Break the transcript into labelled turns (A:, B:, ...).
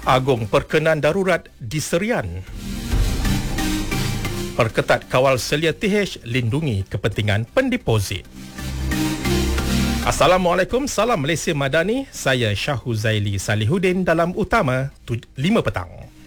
A: Agong perkenan darurat di Serian. Perketat kawal selia TH, lindungi kepentingan pendeposit. Assalamualaikum, salam Malaysia Madani. Saya Syah Huzaili Salihuddin dalam Utama 5 petang.